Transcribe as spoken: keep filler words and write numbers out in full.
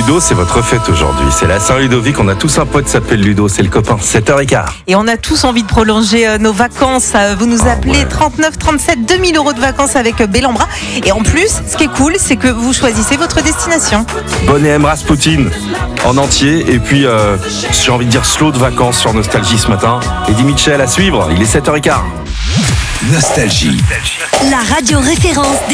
Ludo, c'est votre fête aujourd'hui. C'est la Saint-Ludovic, on a tous un pote qui s'appelle Ludo, c'est le copain, sept heures quinze. Et on a tous envie de prolonger euh, nos vacances. Euh, Vous nous Ah appelez ouais. trente-neuf trente-sept, deux mille euros de vacances avec euh, Bellambra. Et en plus, ce qui est cool, c'est que vous choisissez votre destination. Bonne et M. Rasputin en entier. Et puis, euh, j'ai envie de dire slow de vacances sur Nostalgie ce matin. Eddie Mitchell à suivre, il est sept heures quinze. Nostalgie. La radio référence des